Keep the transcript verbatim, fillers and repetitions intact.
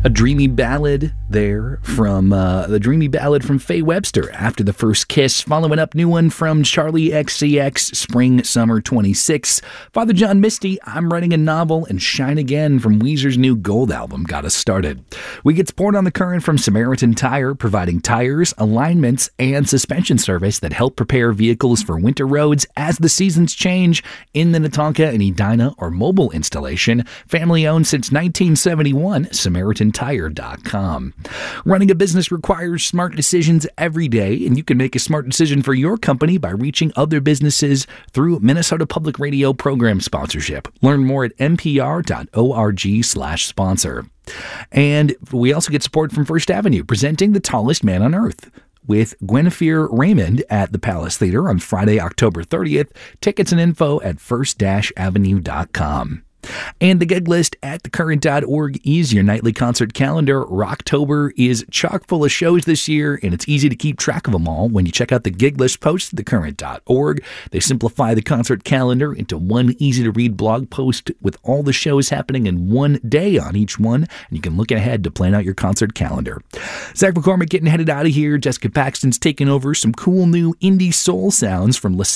A dreamy ballad there from uh, the dreamy ballad from Faye Webster, After the First Kiss. Following up, new one from Charlie X C X, Spring Summer twenty-six. Father John Misty, I'm Writing a Novel, and Shine Again from Weezer's new Gold album got us started. We get support on the current from Samaritan Tire, providing tires, alignments, and suspension service that help prepare vehicles for winter roads as the seasons change. In the Minnetonka and Edina or mobile installation, family owned since nineteen seventy-one, Samaritan Tire dot com. Running a business requires smart decisions every day, and you can make a smart decision for your company by reaching other businesses through Minnesota Public Radio program sponsorship. Learn more at n p r dot org slash sponsor. And we also get support from First Avenue, presenting The Tallest Man on Earth with Guinevere Raymond at the Palace Theater on Friday, October thirtieth. Tickets and info at first avenue dot com. And the gig list at the current dot org is your nightly concert calendar. Rocktober is chock full of shows this year, and it's easy to keep track of them all when you check out the gig list post at the current dot org. They simplify the concert calendar into one easy-to-read blog post with all the shows happening in one day on each one, and you can look ahead to plan out your concert calendar. Zach McCormick getting headed out of here. Jessica Paxton's taking over some cool new indie soul sounds from